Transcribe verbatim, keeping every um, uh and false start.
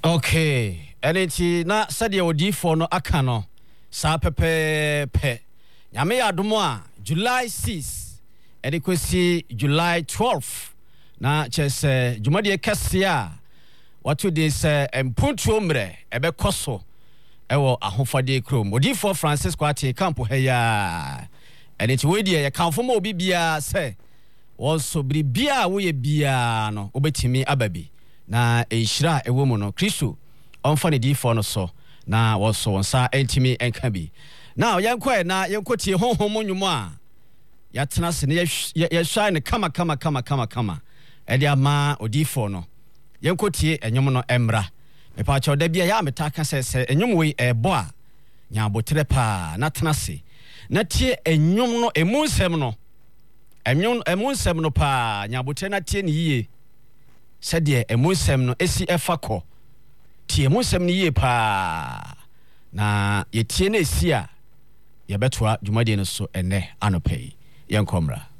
Okay, eneti na sadia odifo no aka no sa pepe pe. Nyame adomo a July sixth edi kwesi July twelfth na chese jumade kese a wato de se empuntuo mre ebe koso ewo ahofade krom odifo Francisco ate campo heya eneti we die ye kanfo ma obi bia se wonso bia wo ye bia no obetimi ababi na ehira ewo mu no Kristo onfa ne difo no so na woso wonsa entimi enka bi na yenkwa na yenkotie honhom nwumo a yatena se ne ye shine kama kama kama kama kama edi ama odifo no yenkotie enwom no emra me pa cha da bia ya metaka se se enwom we ebo a nya botre pa na tena se na tie enwom no emunsem no enwom emunsem no pa nya botre na tie ne yie sede emunsem no esi efako tie emunsem ne yie pa na ye tie na esi a ye betoa dwumade no so ene anopei yenkomra